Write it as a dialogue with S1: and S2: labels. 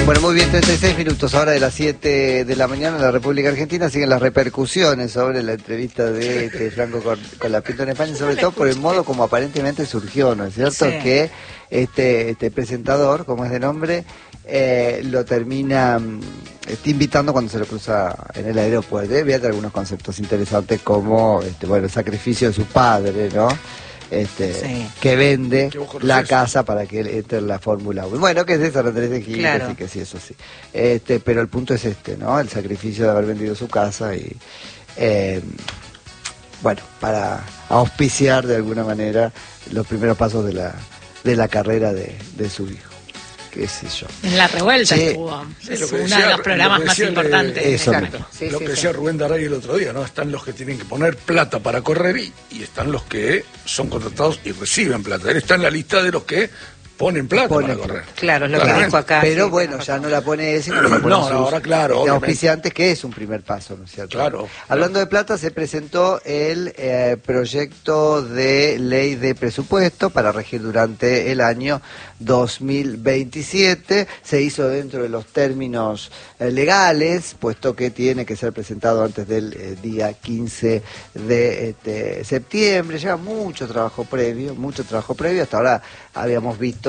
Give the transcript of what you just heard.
S1: Bueno, muy bien, 36 minutos ahora de las 7 de la mañana en la República Argentina. Siguen las repercusiones sobre la entrevista de Franco con la Pinto en España, sobre todo por el modo como aparentemente surgió, ¿no es cierto? Sí. Que este presentador, como es de nombre, lo termina invitando cuando se lo cruza en el aeropuerto. Había algunos conceptos interesantes como bueno, el sacrificio de su padre, ¿no? Sí. Que vende la casa para que él entre en la Fórmula 1. Bueno, que es de Santa Teresa de Gil, claro. Sí, que sí, eso sí. Pero el punto es ¿no? El sacrificio de haber vendido su casa y, bueno, para auspiciar de alguna manera los primeros pasos de la carrera de su hijo. Qué sé yo.
S2: En La Revuelta estuvo.
S3: Sí,
S2: es uno de los programas más importantes.
S1: Eso
S3: lo que decía Rubén Daray el otro día, ¿no? Están los que tienen que poner plata para correr y están los que son contratados y reciben plata. Él está en la lista de los que ponen plata para correr.
S2: Claro, es lo que dijo acá.
S1: Pero sí, bueno, ya no la pone él, sino que la pone
S3: ahora claro.
S1: Auspiciantes, que es un primer paso, ¿no es cierto?
S3: Claro.
S1: Hablando de plata, se presentó el proyecto de ley de presupuesto para regir durante el año 2027. Se hizo dentro de los términos legales, puesto que tiene que ser presentado antes del día 15 de septiembre. Lleva mucho trabajo previo. Hasta ahora habíamos visto